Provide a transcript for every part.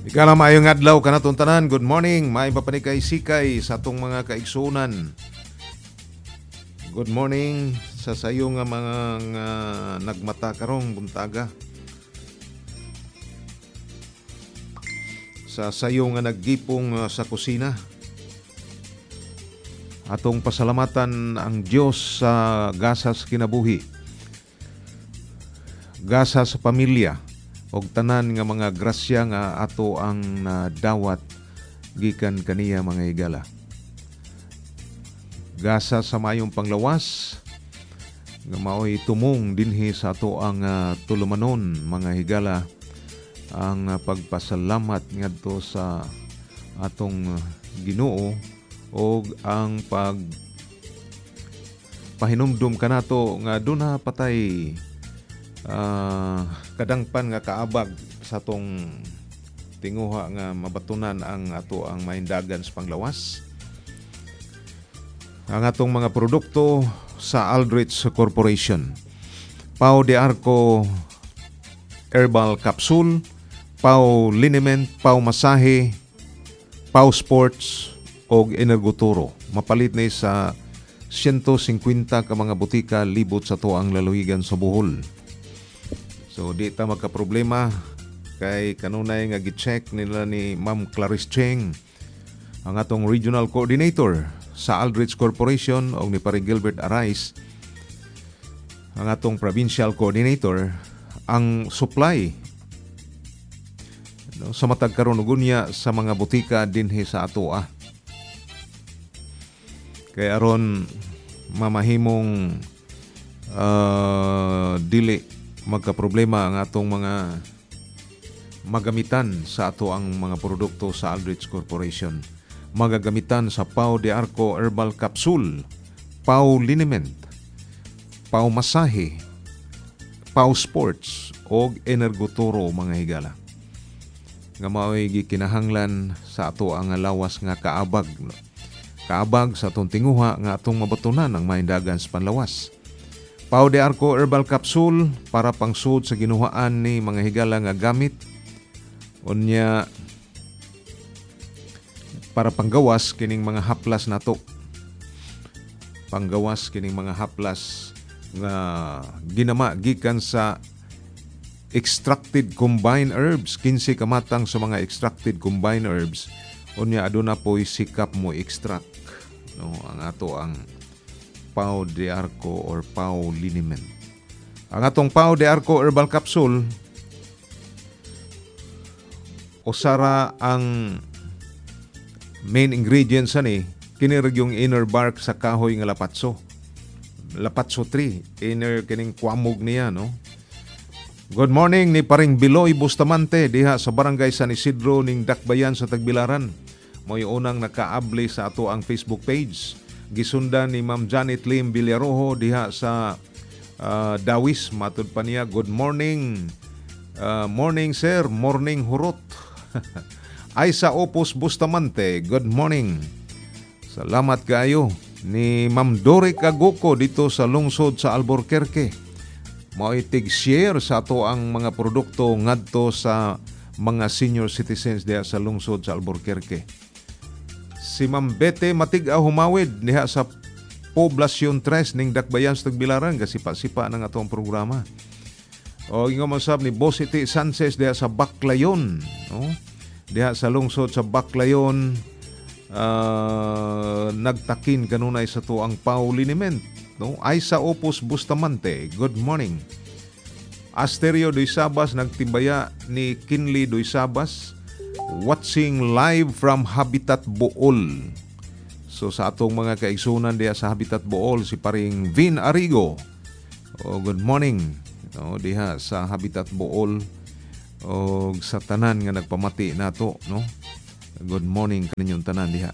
Ikala maayong adlaw kanatong tanan. Good morning. May papanikay sikay sa atong mga kaigsunan. Good morning sa sayo nga mga nagmata karong buntaga. Sa sayo nga naggipong sa kusina. Atong pasalamatan ang Diyos sa gasas kinabuhi. Gasa sa pamilya. Og tanan nga mga grasya nga ato ang dawat gikan kaniya mga higala. Gasa sa mayong panglawas nga mao'y tumong dinhi sa ato ang tulumanon mga higala ang pagpasalamat ngadto sa atong Ginoo og ang pahinumdum kanato nga duna patay kadangpan nga kaabag sa tong tinguha nga mabatunan ang ato ang mahindagan sa panglawas. Ang atong mga produkto sa Aldrich Corporation. Pau de Arco Herbal Capsule, Pau Liniment, Pau Masahe, Pau Sports og Energoturo. Mapalit ni sa 150 ka mga butika libot sa to ang lalawigan sa Bohol. So di ta magka-problema kay kanunay nga gi-check nila ni Ma'am Clarice Cheng, ang atong regional coordinator sa Aldrich Corporation, o ni Pare Gilbert Arais, ang atong provincial coordinator, ang supply sa matag karon unya sa mga butika dinhi sa ato kay aron mamahimong dili magka-problema ang atong mga magamitan sa ato ang mga produkto sa Aldrich Corporation. Magagamitan sa Pau de Arco Herbal Capsule, Pau Liniment, Pau Masahe, Pau Sports o Energoturo mga higala. Nga mao'y gikinahanglan sa ato ang lawas nga kaabag. Kaabag sa atong tinguha nga atong mabatunan ang mahindagan sa panlawas. Pau de Arco Herbal Capsule para pangsud sa ginuhaan ni mga higala nga gamit. Unya para panggawas kining mga haplas nato. Panggawas kining mga haplas nga ginama gikan sa extracted combined herbs. 15 kamatang sa mga extracted combined herbs. Unya aduna po'y sikap mo extract. No, ang ato ang Pau de Arco or Pau Liniment. Ang atong Pau de Arco Herbal Capsule, usara ang main ingredients ani kinirag yung inner bark sa kahoy nga lapatso. Lapatso tree, inner kining kwamog niya, no? Good morning ni Paring Biloy Bustamante diha sa Barangay San Isidro ning Dakbayan sa Tagbilaran. Mo'y unang nakaabli sa ato ang Facebook page. Gisundan ni Ma'am Janet Lim Villarojo diha sa Dawis. Matud pa niya, good morning. Morning sir, morning hurot. Aisa Opus Bustamante, good morning. Salamat kayo. Ni Ma'am Dore Caguco dito sa lungsod sa Albuquerque. Maitig share sa ato ang mga produkto ngadto sa mga senior citizens diha sa lungsod sa Albuquerque. Si Ma'am Bete Matig-a Humawid diha sa Poblasyon 3 ning Dakbayan sa Tagbilaran, kasipa-sipa ng atong programa. O ingon masab ni Boss Iti Sanchez diha sa Baclayon, no? Diha sa lungsod sa Baclayon, nagtakin kanunay sa tuang Pau Liniment, no? Aisa Opus Bustamante, good morning. Asterio Doysabas nagtimbaya ni Kinley Doysabas, watching live from Habitat Bool. So sa atong mga kaigsunan diya sa Habitat Bool, si Paring Vin Arigo. Oh, good morning. No, diha sa Habitat Bool o sa tanan nga nagpamati nato, no? Good morning kaninyong tanan diha.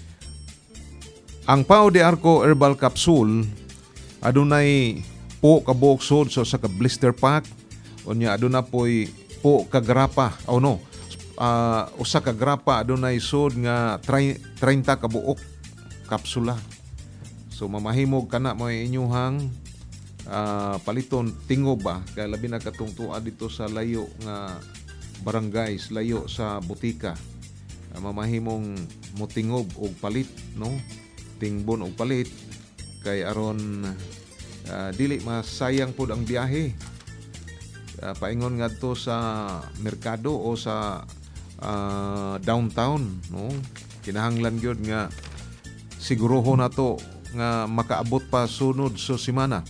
Ang Pau de Arco Herbal Capsule adunay po kabuok sod so sa ka blister pack. Unya aduna po'y po kagrapa. Oh no. Usa ka grapa adunay sod nga 30 ka buok kapsula. So mamahimog kana mo inyuhang paliton tingob ba kay labi na katungtuan dito sa layo nga barangays layo sa butika, mamahimong motingob og palit, no? Tingbon og palit kay aron dili masayang pud ang biyahe. Paingon ngadto sa merkado o sa downtown, no? Kinahanglan gyud nga siguruhon nato nga makaabot pa sunod sa semana.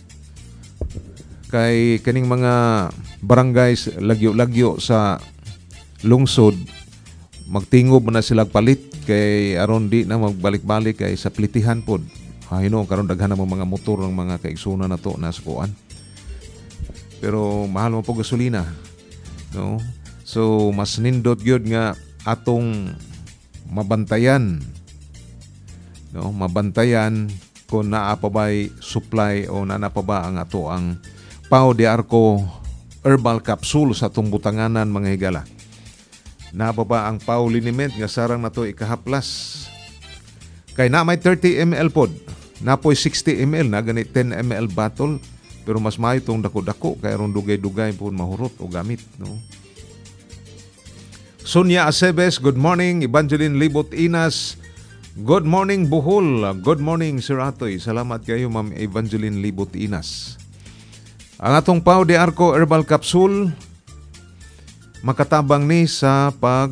Kay kaning mga barangays lagyo-lagyo sa lungsod, magtingob na sila palit kay aron di na magbalik-balik kay sa plitihan pod. Hino karon daghan ang mga motor ng mga kaigsunan nato na sa kuan. Pero mahal mo po gasolina, no? So mas nindot gyud nga atong mabantayan, no? Mabantayan kung naa pa ba'y supply o naa pa ba ang ato ang Pau de Arco herbal capsule sa atong butanganan, mga higala. Naa pa ba ang Pau liniment nga sarang nato ikahaplas? Kay na may 30 ml pod, napoy 60 ml na gani 10 ml bottle, pero mas maayo tong dako-dako kay aron dugay-dugay pud mahurot o gamit, no? Sonia Acebes, good morning. Evangeline Libot Inas, good morning Bohol. Good morning Sir Atoy. Salamat kayo Ma'am Evangeline Libot Inas. Ang atong Pau de Arco herbal capsule makatabang ni sa pag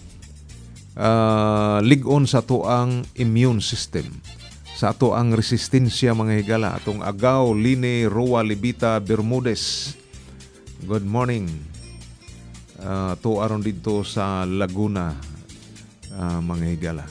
ligon sa ato ang immune system, sa ato ang resistensya, mga higala. Atong agaw Line Roa Libita Bermudez, good morning. To aron dito sa Laguna, mga higala.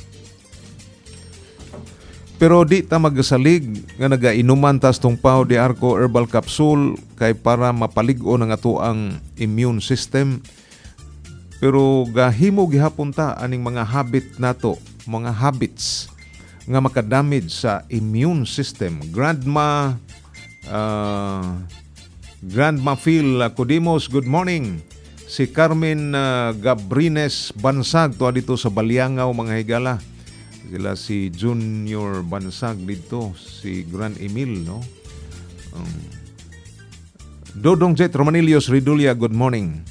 Pero di ta magasalig nga nagainuman tas tong Pau de Arco herbal capsule kay para mapalig-on ang ato ang immune system. Pero gahimo gihapon ta aning mga habit nato, mga habits nga makadamage sa immune system. Grandma Phil Codimos, good morning. Si Carmen Gabrines Bansag to dito sa Baliangaw, mga higala. Sila si Junior Bansag dito, si Gran Emil, no? Dodong Jet Romanilios Ridulia, good morning.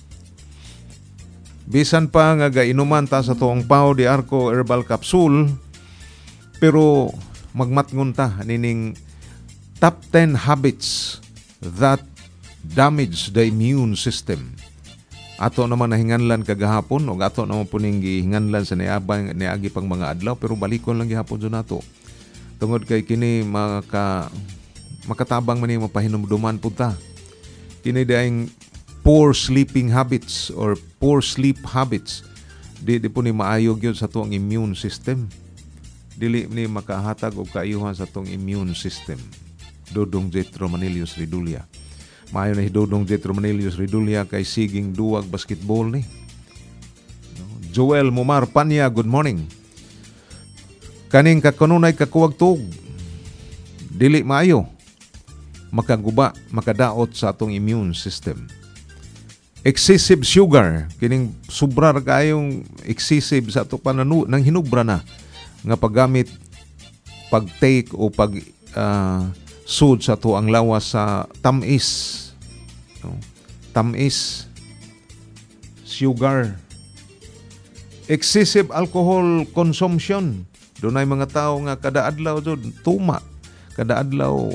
Bisan pa nga gainuman ta sa tuong Pau de Arco herbal capsule, pero magmatngon ta nining top 10 habits that damage the immune system. Ato naman nahinganlan kagahapon o ato naman po ning gihinganlan sa niagi pang mga adlaw, pero balikon lang gihapon dyan nato. Tungod kay kini makatabang man yung mapahinumduman po ta. Kini daing poor sleeping habits or poor sleep habits. Di po ni maayog yun sa tuong immune system. Dili ni makahatag o kaayuhan sa tuong immune system. Dodong Jet Romanilius Ridulia. Maayo na hidodong Jet Romanilius Ridulia kay siging duwag basketball ni. Joel Mumar Panya, good morning. Kaning kakanunay kakuwag tug, dili maayo makaguba, makadaot sa atong immune system. Excessive sugar, kining sobra kayong excessive sa ato pananu nang hinubra na nga paggamit, pag-take o sud sa to ang lawas sa tamis, no? Tamis, sugar, excessive alcohol consumption. Doon ay mga tao nga kada adlaw jud tuma, kada adlaw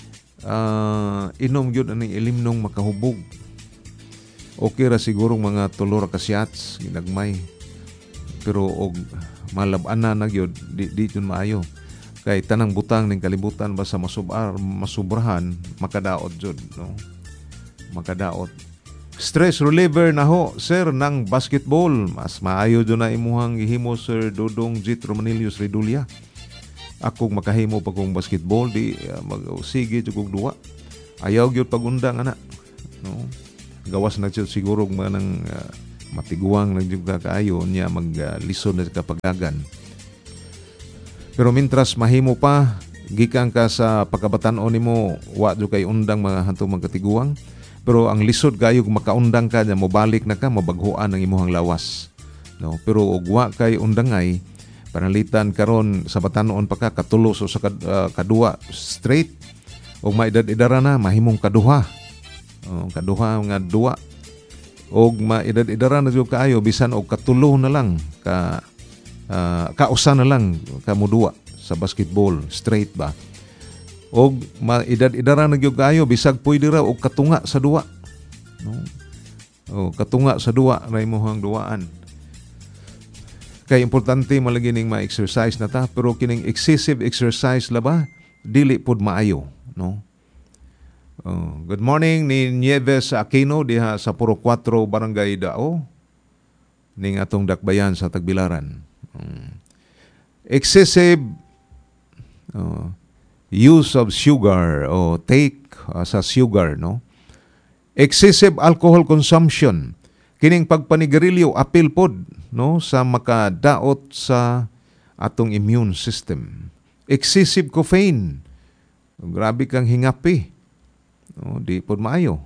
inom yun aning ilimnong makahubog. Okay ra siguro mga tulor ka shots ginagmay, pero og malab-ana na gyud di yun maayo. Kay tanang butang ning kalibutan basta masubrahan makadaot jud, no? Makadaot. Stress reliever na ho, sir, ng basketball. Mas maayo jud na imuhang gihimo, Sir Dodong Jet Romanilius Ridulia. Akong makahimo pag kong basketball, di sige jud kog duwa. Ayaw gyud pagundang ana, no? Gawas na jud siguro manang matiguang na jud kaayo niya maglisod na kapagagan. Pero mintras mahimo pa, gikan ka sa pagkabatan-on nimo, wa jud kay undang mga hanto magkatiguang. Pero ang lisod kayo makaundang ka na mobalik na ka, mabaghuan ang imuhang lawas, no? Pero og wa kay undangay, panalitan karon sa batan-on pa ka katulos o sa kadua straight, o maedad-edara na mahimong kaduha. Kaduha nga duwa og maedad-idara na jud kaayo bisan og katulo na lang kausa na lang kamuduwa sa basketball straight ba, og maedad-idara na jud kaayo bisag pwede ra og katunga sa duwa, no? Katunga sa duwa na imong duwaan. Kay importante malagi ning ma-exercise na ta, pero kining excessive exercise la ba dili pud maayo, no? Good morning ni Nieves Aquino diha sa Puro 4 Barangay Dao ning atong dakbayan sa Tagbilaran. Excessive use of sugar o take sa sugar, no? Excessive alcohol consumption, kining pagpanigarilyo apil pod, no, sa makadaot sa atong immune system. Excessive caffeine, grabe kang hingapi, no, di pod maayo.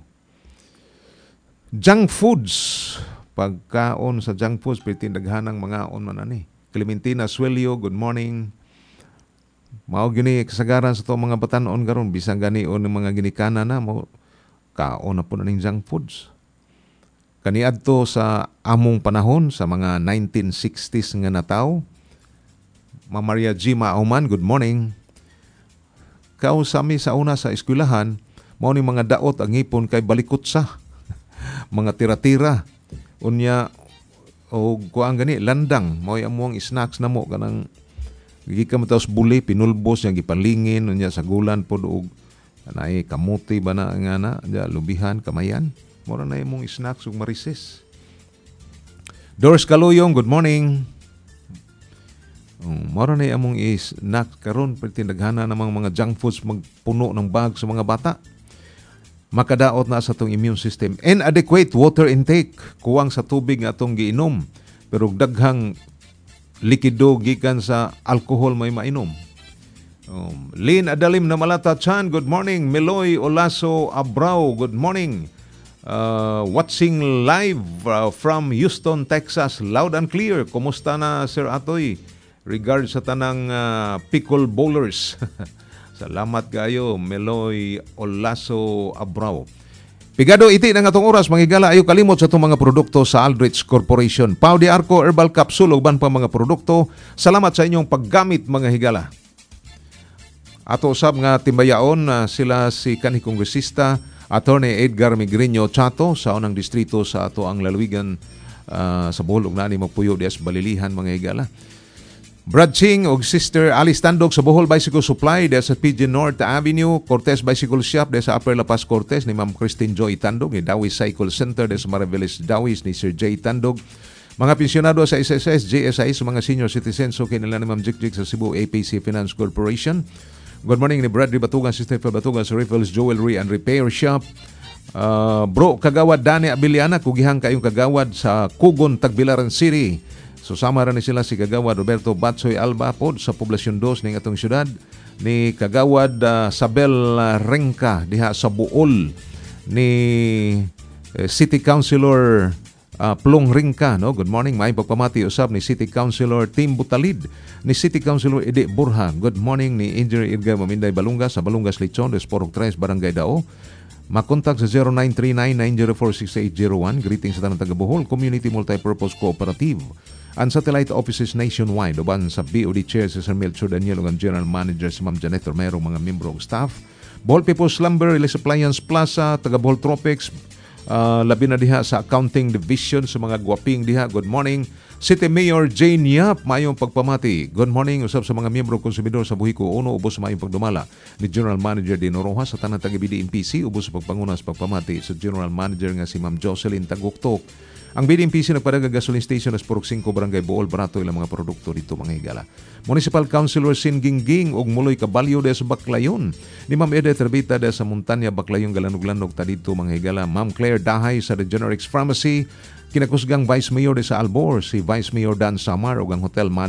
Junk foods, pagkaon sa junk foods pitindaghanang mga on man ani. Clementina Suelio, good morning. Mao gini kasagaran sa to mga batan-on karon, bisan gani on mga ginikana na mo kaon na po na ning junk foods. Kaniadto sa among panahon sa mga 1960s nga nataw, Ma Maria G. Maauman, good morning. Kausami sa una sa eskwelahan, mao ni mga daot ang ipon kay balikutsa. Mga tira-tira. Unya o kuang gani landang, mao among snacks namo kanang gikan taos buli pinulbos yang gipalingin unya sa gulan pod og anay kamuti ba na nga na, lubihan, kamayan. Mura na imong snacks ug marisis. Doris Kaluyong, good morning. Mura na imong snack karon pertindaghana namang mga junk foods magpuno ng bag sa mga bata. Makadaot na sa atong immune system. Inadequate water intake, kuwang sa tubig nga atong giinom, pero daghang likido gikan sa alcohol may mainom. Lynn Adalim na Malata Chan, good morning. Meloy Olaso Abrao, good morning. Watching live from Houston, Texas, loud and clear. Kumusta na Sir Atoy? Regards sa tanang pickle bowlers. Salamat kayo, Meloy Olaso Abrao. Pigado iti ng atong oras, manghigala ayo kalimot sa itong mga produkto sa Aldrich Corporation. Pau de Arco Herbal Capsule, uban pa mga produkto. Salamat sa inyong paggamit, mga higala. Ato usab nga timbayaon sila si kanhi kongresista Attorney Edgar Migreño Chato sa unang distrito sa ato ang lalawigan sa Bohol ug nani magpuyo dias Balilihan, mga higala. Brad Ching og Sister Alice Tandog sa Bohol Bicycle Supply dias sa PG North Avenue, Cortez Bicycle Shop dias sa Upper La Paz Cortez ni Ma'am Christine Joy Tandog, ni Dawis Cycle Center dias sa Maraveles Dawis ni Sir J Tandog. Mga pensyonado sa SSS, JSI sa mga senior citizens so kinila ni Ma'am Jikjik sa Cebu APC Finance Corporation. Good morning ni Bradley Batugan, si Stephen Batugan sa Rifles Jewelry and Repair Shop. Bro, kagawad Dani Abiliana, kugihang kayong kagawad sa Kugon, Tagbilaran City. So sama rin sila si kagawad Roberto Batsoy Alba pod sa Poblasyon 2 ng atong syudad. Ni kagawad Sabel Renka diha sa Buol. Ni City Councilor Plong Ringka, no? Good morning. May pagpamati usab ni City Councilor Tim Butalid, ni City Councilor Ede Burha. Good morning ni Engineer Edgar Maminday Balungas sa Balungas Lechon, Desporok 3, Barangay Dao. Makontak sa 0939-904-6801. Greetings sa tanang taga Bohol Community Multipurpose Cooperative. Ang satellite offices nationwide, uban sa BOD Chair si Sir Melchor Daniel ug ang General Manager si Ma'am Janet Romero, mga membro ug staff. Bohol People's Lumber, Ellis Appliance Plaza, taga Bohol Tropics, labi na diha sa accounting division sa mga guwaping diha. Good morning. City Mayor Jane Yap, mayong pagpamati. Good morning usab sa mga miyembro konsumidor sa Buhiko Uno, ubos sa mayong pagdumala ni General Manager Dino Rojas sa tanang taga-BDMPC, ubos sa pagpangunas pagpamati sa General Manager nga si Ma'am Jocelyn Taguktok. Ang BDMPC nagpadaga gasoline station sa Purok 5, Barangay Bool, barato ilang mga produkto dito, mga higala. Municipal Councilor Sin Gingging og Muloy Caballo de sa Baclayon. Ni Ma'am Ede Terbita de sa Montanya, Baclayon, Galanog-Lanog ta dito, mga higala. Ma'am Claire Dahay sa The Generics Pharmacy. Kinakusgang Vice Mayor de sa Albor, si Vice Mayor Dan Samar og ang Hotel Manager